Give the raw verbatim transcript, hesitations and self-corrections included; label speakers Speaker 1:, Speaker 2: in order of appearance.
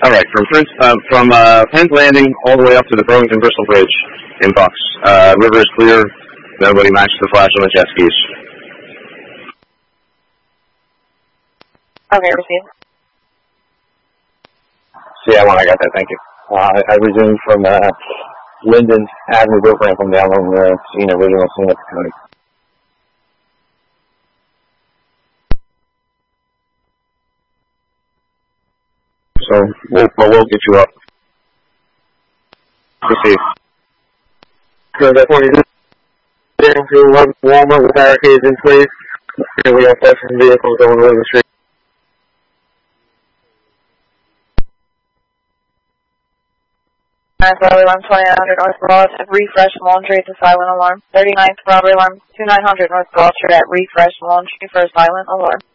Speaker 1: All right, from Prince, uh, from uh, Penn's Landing all the way up to the Burlington Bristol Bridge in Bucks. Uh, river is clear. Nobody matches the flash on the jet skis.
Speaker 2: Okay, received.
Speaker 3: C I one, I got that, thank you. Uh, I, I resumed from uh, Linden Avenue boat ramp from down on the scene, original scene at the Coney.
Speaker 1: So we'll, well, we'll get you up. Proceed.
Speaker 3: So that's what he's doing to one Walmart with barricades in place. And we have seven vehicles going over the street.
Speaker 2: Robbery alarm twenty-nine hundred North Broad at Refresh Laundry at the silent alarm. thirty-ninth robbery alarm twenty-nine hundred North Broad Street at Refresh Laundry for a silent alarm.